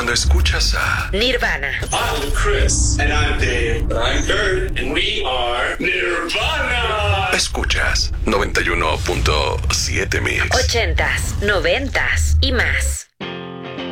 cuando escuchas a Nirvana. I'm Chris. And I'm Dave. I'm Kurt. And we are Nirvana. escuchas 91.7 Mix. 80s, 90s y más.